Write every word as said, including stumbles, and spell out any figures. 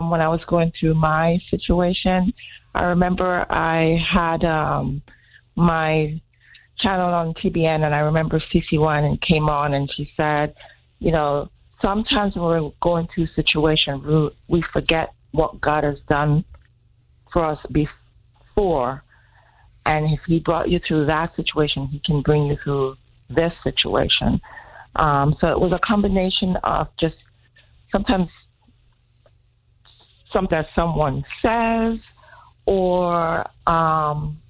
um, when I was going through my situation, I remember I had um, my channel on T B N, and I remember C C one came on, and she said, you know, sometimes when we're going through situations, we, we forget what God has done for us before. And if he brought you through that situation, he can bring you through this situation. Um, so it was a combination of just sometimes something that someone says, or um,